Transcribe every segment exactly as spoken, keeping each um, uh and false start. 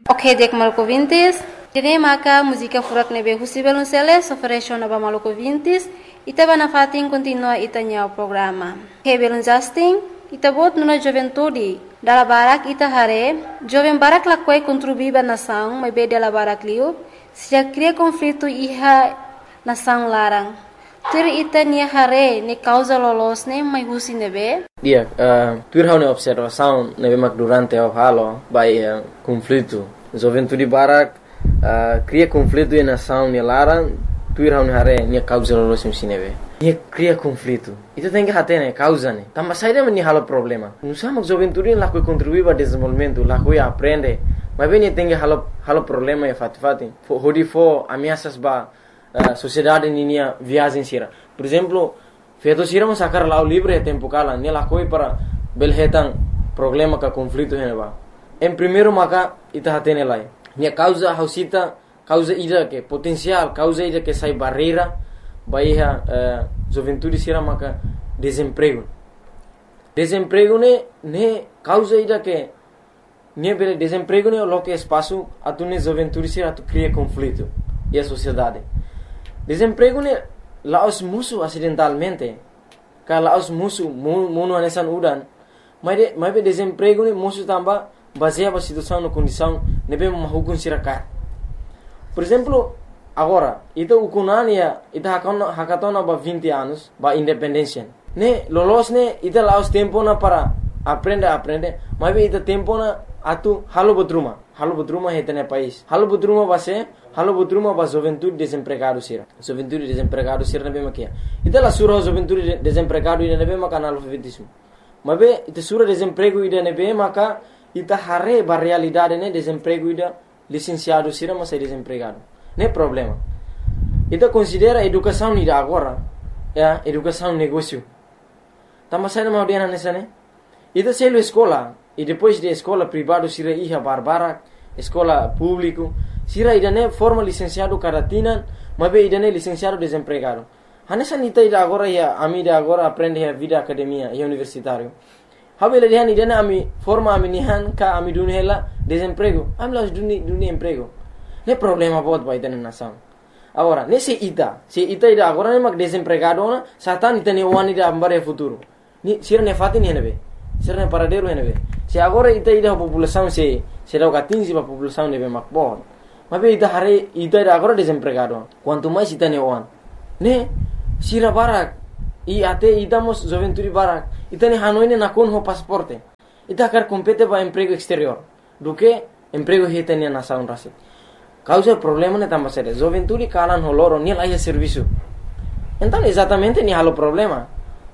Ok, dek maluco vintis. Dine maka música furak nebe husibel unseles ofereció naba maluco vintis. Ita bana fatin continua itanya o programa. Hebelun Justin, ita bot nuna juventude. Dala barak ita hare, jovem barak lakwai contribuiba nação, mas be dela barak liu. Se já cria conflito iha nação larang. Tur ita ni hare ni causa lolos ne mai husi nebe. Dia, uh, tur hau ne observação nebe mak durante o halo by uh, conflito. Juventude barak uh, cria conflito e nação ni larang. Tur hau ne hare ni causa lolos im sinebe. Ni cria conflito. Ita tem que hate ne causa ne. Tamba saída ni halo problema. Nusa mak juventude la ko contribuir para desenvolvimento, la ko aprende. Mas bem tem que halo halo problema e fati fati. Hodi fo ameaças ba Uh, sociedade ninia viagem sira. Por exemplo, feito sira mas sacar lá o livre tempo cala, ne la coi para belhetan problema ka conflito heneba. Em primeiro maka ita hatene lá. Ne causa hausita, causa ida que potencial, causa ida que sai barreira, baia uh, juventude sira maka desemprego. Desemprego ne ne causa ida que ne bele desemprego ne lo que espaço atune juventude sira tu cria conflito e a sociedade. Desemprego ne laos musuh acidentalmente. Ka laos musuh munu anesan udan. Mas de, mas desemprego ne musuh tamba baseado a situação na condição nebe mahukun siraka. Por exemplo, agora, ita ukunania ita hakona hakatona ba vinte anos ba independência. Ne lolos ne ita laos tempo na para aprender aprender. Mas ita tempo na atu halo bodruma. Halo bodruma hetene país. Halo bodruma base Halo bodruma ba juventude desempregado sira. Juventude desempregado sira nebe makia. Ita la sura juventude desempregado ida nebe maka analfabetismo. Mabe ita sura desemprego ida nebe maka ita hare ba realidade ne desemprego ida licenciado sira mas é desempregado. Ne problema. Ita considera educação ida agora, ya, educação negócio. Tama sai na audiana nessa ne. Ita selo escola e depois de escola privado sira iha barbara, escola público sira idane forma licenciado caratina, mas be idane licenciado desempregado. Hanessa nita ida agora ya ami ida agora aprende a vida academia e universitário. Habele dihan idane ami forma ami nihan ka ami dunhela desemprego. Ami las duni duni emprego. Ne problema bot ba idane nação. Agora, nesse ita, se ita ida agora ne mak desempregado na, satan ita ne wani ida ambare futuro. Ni sira ne fatin henebe. Sira ne paradero henebe. Se agora ita ida a população se se dá quinze ba população nebe mak bot. Mas ita hare ita ida agora desempregado. Quanto mais ita ne wan. Ne sira barak i ate ita mos juventude barak. Ita ne hanoi ne nakon ho pasaporte. Ita kar compete ba emprego exterior. Do que emprego hita ne nação rasi. Causa problema ne tamba sere. Juventude kalan ho loro ni laia serviço. Então exatamente ni halo problema.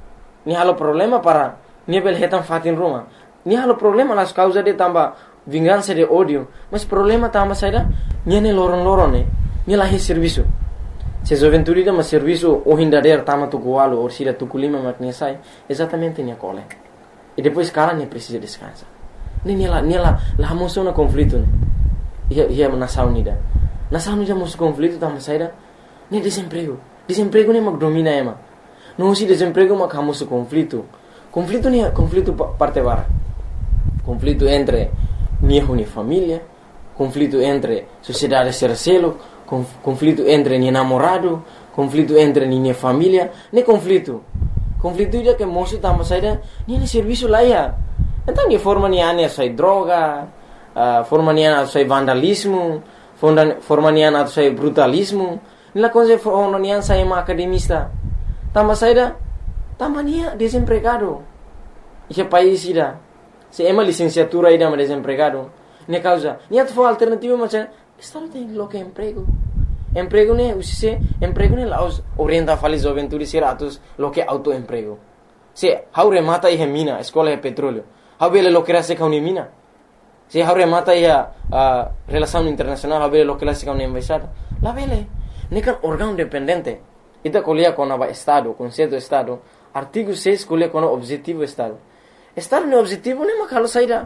Ni halo problema para ni bel hetan fatin ruma. Ni halo problema las causa de tamba vingança de ódio, mas problema tamba saída niane loron loron ne ni lahi serviço. Se juventude da mas serviço o hindader tama tu goalo ou sira tu kulima maknia sai exatamente ni cole. E depois cara ne precisa descansar. Ni ni la ni la la moção na conflito ne. Ia ia nação unida. Nação unida moção conflito tamba saída ni desemprego. Desemprego ne mak domina ema. Não se desemprego mak hamoso conflito. Conflito ni conflito parte bara. Conflito entre niho ni família, conflito entre sociedade sercelo, conflito entre ni namorado, conflito entre ni família, ne conflito. Conflito ida que moço tamo saída, ni ne serviço lá ya. Então ni forma ni ane sai droga, uh, forma ni ane sai vandalismo, forma ni ane sai brutalismo, ni la coisa forma ni ane sai ma academista. Tamo saída, tamo ni desempregado. Esse país ida se ema licenciatura ida ma desempregado. Ne causa, niat fo alternativa macam Estado tem lo que emprego. Emprego ne usise emprego ne laos orienta fali juventude seratus lo que autoemprego. Se haure mata ihe mina, escola de petróleo. Haubele lo que rase kauni mina. Se haure mata ihe uh, relação internacional, haubele lo que rase kauni embaixada. La vele, ne kan órgão dependente. Ita colia com a Estado, conceito Estado. Artigo seis colia com o objetivo Estado. Estado no objetivo ne makalo saída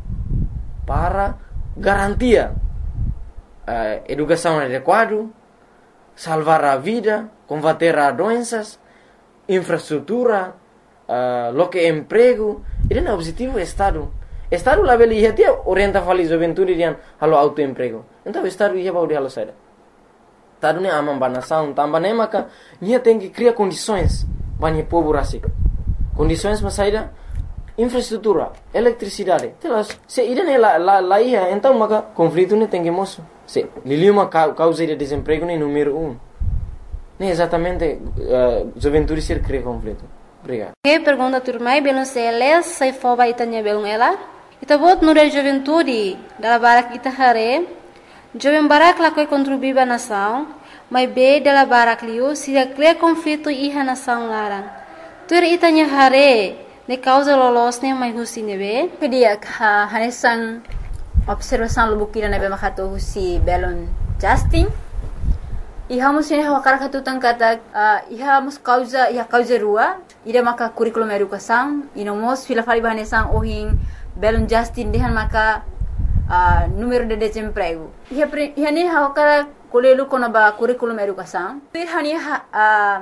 para garantia uh, educação adequada, salvar a vida, combater as doenças, infraestrutura, uh, lo que emprego. Ele é o objetivo do Estado. Estado lá beli ia tia orienta fali juventude dian halo autoemprego. Então Estado ia baudi halo saída. Estado ne amam banação, tambah ne maka nia tem que criar condições bani povo rasik. Condições mas saída infraestrutura, eletricidade. Telas, se ida ne la la la ia, então maka conflito ne tem que moço. Se lili uma causa de desemprego ne número um. Ne exatamente uh, juventude ser cria conflito. Obrigado. Que pergunta turmai belum seles sai foba itanya belum ela. Ita bot nure juventude dala barak ita hare. Jovem barak la koi contribuir ba nação, mas be dala barak liu se cria conflito iha nação larang. Tur itanya hare ne causa lolos ne mai husi nebe. Kedia ha hanesang observação lubukira nebe makato husi belon Justin. Iha musin hawa karakatu tangkata uh, iha mus causa iha causa rua ida maka curriculum educação ino mos fila fali bahanesang ohin belon Justin dehan maka uh, número de desemprego. Iha iha ne hawa kara kolelu kono ba curriculum educação. Pir hani uh,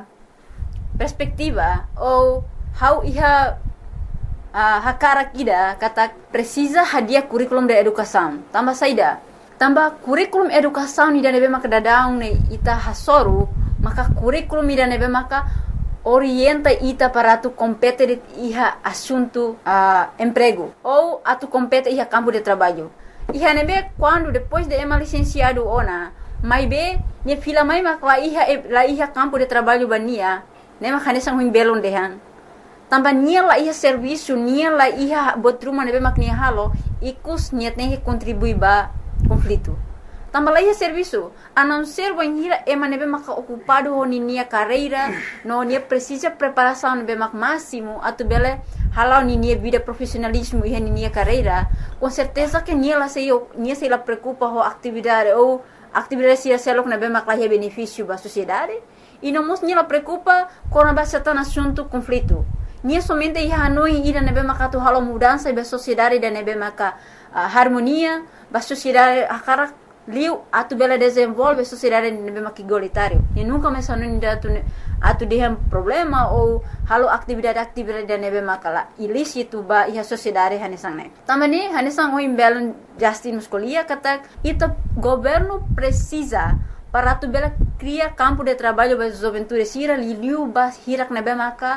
perspectiva ou how iha uh, hakara kida kata precisa hadia curriculum de educação. Tambah saida tambah kurikulum educação ni dane maka dadaung ne ita hasoru maka kurikulum ni dane maka orienta ita para tu compete iha assunto uh, emprego ou atu compete iha campo de trabalho. Iha nebe quando depois de ema licenciado ona mai be ne fila mai maka la iha la iha campo de trabalho bania ne maka nesang huim belon dehan tambah nia la iha serviço nia la iha botruma nebe mak nia halo ikus niat ne contribui ba conflito. Tambah lagi serviço, a não ser banhira ema nebe maka ocupado ho ninia carreira, no nia precisa preparação nebe mak máximo, atu bele halau ninia vida profissionalismo e ninia carreira, com certeza que nia la sei nia sei la preocupa ho atividade ou atividade se selok nebe mak la benefício ba sociedade, e não mos nia la preocupa com a base tan assunto conflito. Nia somente ia hanoi ida nebe maka tu halau mudança ba sociedade da nebe maka uh, harmonia ba sociedade akara liu atu bela desenvolve sociedade nebe mak igualitário e nunca mais hanoi da tu atu dehem problema ou halau atividade-atividade da nebe maka la ilícito ba ia sociedade hanesang ne tamani hanesang o imbelon Justin muscolia kata ita governo precisa para tu bela cria campo de trabalho ba juventude sira liu ba hirak nebe maka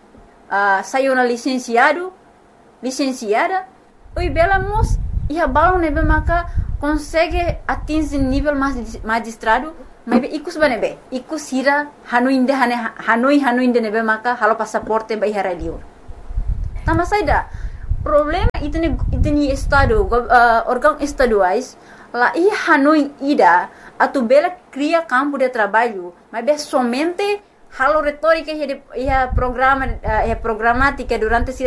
Uh, saiu na licenciado, licenciada, oi bela mos ia balão nebe maka consegue atingir nível magistrado, mas ikus ba nebe, ikus hira hanoi inde hane hanoi hanoi inde nebe maka halo passaporte ba ihara liur. Tambah saida problema itu ni itu ni estado uh, órgão estaduais lá ia hanoi ida atu bela cria campo de trabalho, mas be somente halo retórica e programa uh, e programática durante